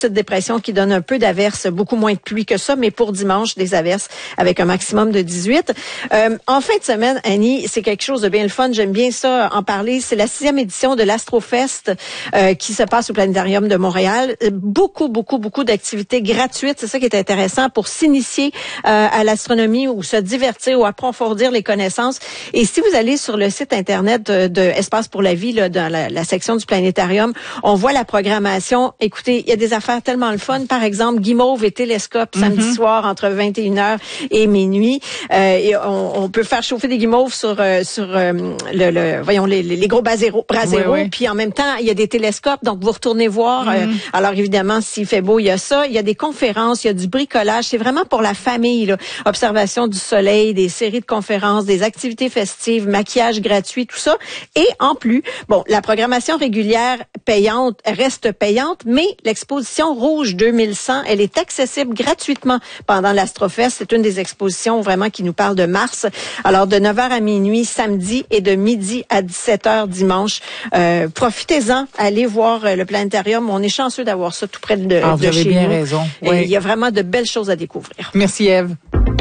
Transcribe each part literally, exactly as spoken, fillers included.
Cette dépression qui donne un peu d'averses, beaucoup moins de pluie que ça, mais pour dimanche, des averses avec un maximum de dix-huit. Euh, en fin de semaine, Annie, c'est quelque chose de bien le fun. J'aime bien ça, en parler. C'est la sixième édition de l'Astrofest euh, qui se passe au Planétarium de Montréal. Beaucoup, beaucoup, beaucoup d'activités gratuites. C'est ça qui est intéressant pour s'initier euh, à l'astronomie ou se divertir ou approfondir les connaissances. Et si vous allez sur le site Internet de, de Espace pour la vie, là, dans la, la section du Planétarium, on voit la programmation. Écoutez, il y a des affaires tellement le fun. Par exemple, guimauve et télescope samedi mm-hmm. soir entre vingt et une heures et minuit. Euh, et on, on peut faire chauffer des guimauves sur euh, sur euh, le, le voyons les, les gros bras zéro, bras zéro. Oui, oui. Puis en même temps, il y a des télescopes, donc vous retournez voir. Mm-hmm. Euh, alors évidemment, s'il fait beau, il y a ça. Il y a des conférences, il y a du bricolage. C'est vraiment pour la famille, là. Observation du soleil, des séries de conférences, des activités festives, maquillage gratuit, tout ça. Et en plus, bon, la programmation régulière payante reste payante, mais l'exposition Rouge deux mille cent, elle est accessible gratuitement pendant l'Astrofest. C'est une des expositions vraiment qui nous parle de Mars. Alors, de neuf heures à minuit samedi et de midi à dix-sept heures dimanche. Euh, profitez-en, allez voir le planétarium. On est chanceux d'avoir ça tout près de, ah, de chez nous. Vous avez bien raison. Oui. Il y a vraiment de belles choses à découvrir. Merci, Ève.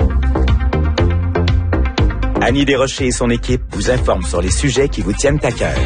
Annie Desrochers et son équipe vous informent sur les sujets qui vous tiennent à cœur.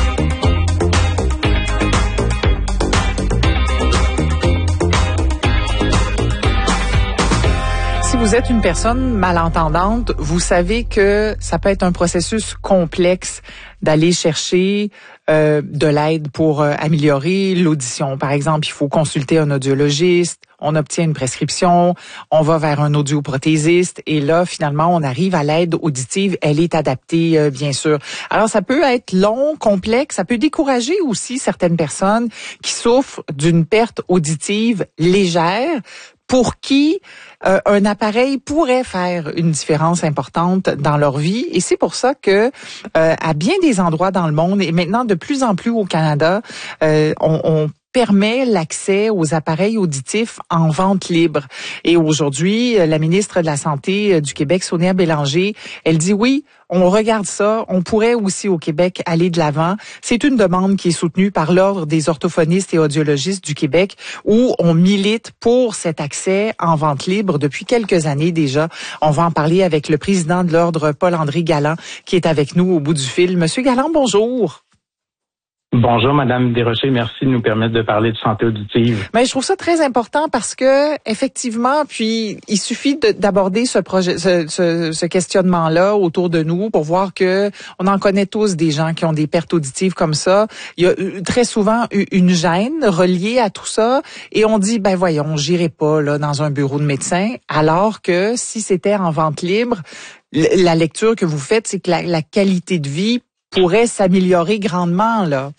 Si vous êtes une personne malentendante, vous savez que ça peut être un processus complexe d'aller chercher euh, de l'aide pour euh, améliorer l'audition. Par exemple, il faut consulter un audiologiste, on obtient une prescription, on va vers un audioprothésiste et là, finalement, on arrive à l'aide auditive. Elle est adaptée, euh, bien sûr. Alors, ça peut être long, complexe, ça peut décourager aussi certaines personnes qui souffrent d'une perte auditive légère, pour qui euh, un appareil pourrait faire une différence importante dans leur vie. Et c'est pour ça que euh, à bien des endroits dans le monde, et maintenant de plus en plus au Canada, euh, on, on permet l'accès aux appareils auditifs en vente libre. Et aujourd'hui, la ministre de la Santé du Québec, Sonia Bélanger, elle dit oui, on regarde ça, on pourrait aussi au Québec aller de l'avant. C'est une demande qui est soutenue par l'Ordre des orthophonistes et audiologistes du Québec où on milite pour cet accès en vente libre depuis quelques années déjà. On va en parler avec le président de l'Ordre, Paul-André Galland, qui est avec nous au bout du fil. Monsieur Galland, bonjour. Bonjour, Madame Desrochers. Merci de nous permettre de parler de santé auditive. Mais je trouve ça très important parce que, effectivement, puis il suffit de, d'aborder ce projet, ce, ce, ce questionnement-là autour de nous pour voir que on en connaît tous des gens qui ont des pertes auditives comme ça. Il y a très souvent une gêne reliée à tout ça et on dit, ben voyons, j'irai pas là dans un bureau de médecin, alors que si c'était en vente libre, la lecture que vous faites, c'est que la, la qualité de vie pourrait s'améliorer grandement, là.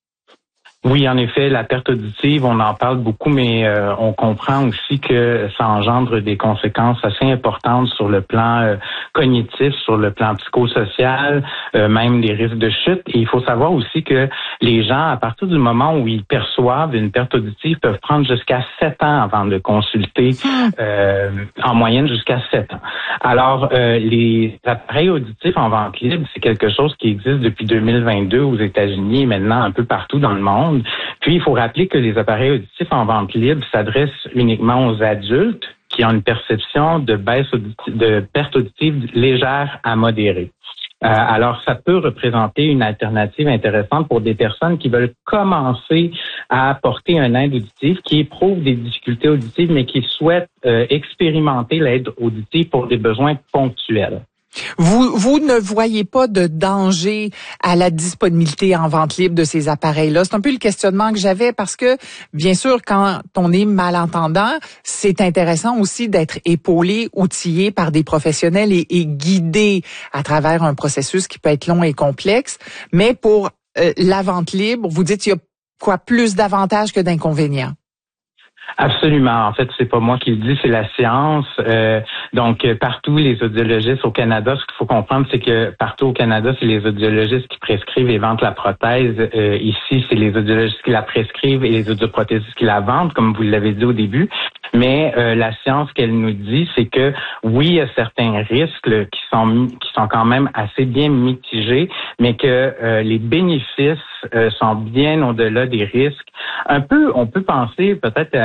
Oui, en effet, la perte auditive, on en parle beaucoup, mais euh, on comprend aussi que ça engendre des conséquences assez importantes sur le plan euh, cognitif, sur le plan psychosocial, euh, même des risques de chute. Et il faut savoir aussi que les gens, à partir du moment où ils perçoivent une perte auditive, peuvent prendre jusqu'à sept ans avant de consulter, euh, en moyenne jusqu'à sept ans. Alors, euh, les appareils auditifs en vente libre, c'est quelque chose qui existe depuis deux mille vingt-deux aux États-Unis et maintenant un peu partout dans le monde. Puis, il faut rappeler que les appareils auditifs en vente libre s'adressent uniquement aux adultes qui ont une perception de baisse auditive, de perte auditive légère à modérée. Euh, alors, ça peut représenter une alternative intéressante pour des personnes qui veulent commencer à apporter un aide auditive, qui éprouvent des difficultés auditives, mais qui souhaitent euh, expérimenter l'aide auditive pour des besoins ponctuels. Vous, vous ne voyez pas de danger à la disponibilité en vente libre de ces appareils-là. C'est un peu le questionnement que j'avais parce que, bien sûr, quand on est malentendant, c'est intéressant aussi d'être épaulé, outillé par des professionnels et, et guidé à travers un processus qui peut être long et complexe. Mais pour euh, la vente libre, vous dites qu'il y a quoi plus d'avantages que d'inconvénients? Absolument. En fait, c'est pas moi qui le dis, c'est la science. Euh, donc, partout, les audiologistes au Canada, ce qu'il faut comprendre, c'est que partout au Canada, c'est les audiologistes qui prescrivent et vendent la prothèse. Euh, ici, c'est les audiologistes qui la prescrivent et les audioprothésistes qui la vendent, comme vous l'avez dit au début. Mais euh, la science qu'elle nous dit, c'est que oui, il y a certains risques là, qui sont qui sont quand même assez bien mitigés, mais que euh, les bénéfices euh, sont bien au-delà des risques. Un peu, on peut penser peut-être à